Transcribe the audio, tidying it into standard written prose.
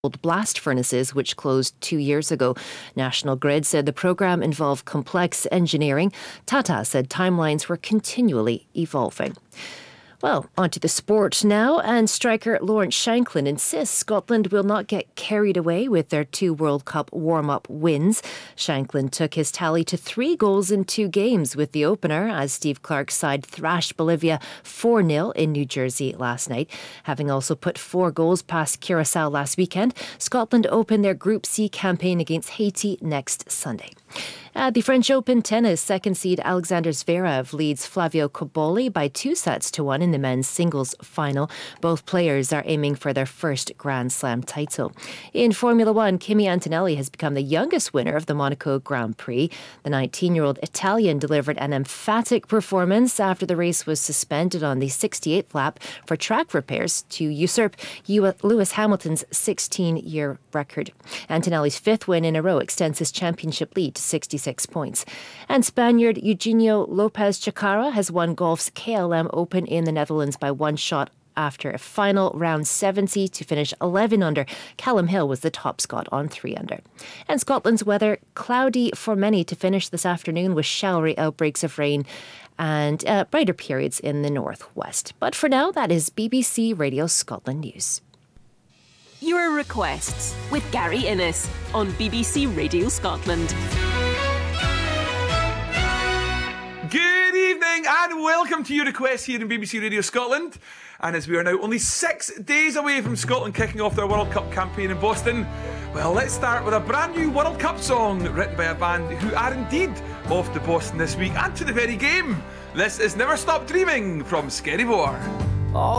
blast furnaces, which closed 2 years ago. National Grid said the programme involved complex engineering. Tata said timelines were continually evolving. Well, onto the sport now, and striker Lawrence Shankland insists Scotland will not get carried away with their 2 World Cup warm-up wins. Shankland took his tally to 3 goals in 2 games with the opener as Steve Clarke's side thrashed Bolivia 4-0 in New Jersey last night. Having also put 4 goals past Curacao last weekend, Scotland open their Group C campaign against Haiti next Sunday. At the French Open tennis, second seed Alexander Zverev leads Flavio Cobolli by 2-1 in the men's singles final. Both players are aiming for their first Grand Slam title. In Formula One, Kimi Antonelli has become the youngest winner of the Monaco Grand Prix. The 19-year-old Italian delivered an emphatic performance after the race was suspended on the 68th lap for track repairs to usurp Lewis Hamilton's 16-year record. Antonelli's 5th win in a row extends his championship lead to 66 points. And Spaniard Eugenio Lopez Chacarra has won golf's KLM Open in the Netherlands by 1 shot after a final round 70 to finish 11 under. Callum Hill was the top Scot on 3 under. And Scotland's weather, cloudy for many to finish this afternoon with showery outbreaks of rain and brighter periods in the northwest. But for now, that is BBC Radio Scotland News. Your requests with Gary Innes on BBC Radio Scotland. Good evening and welcome to your requests here in BBC Radio Scotland. And as we are now only 6 days away from Scotland kicking off their World Cup campaign in Boston, well, let's start with a brand new World Cup song written by a band who are indeed off to Boston this week and to the very game. This is Never Stop Dreaming from Skerryvore.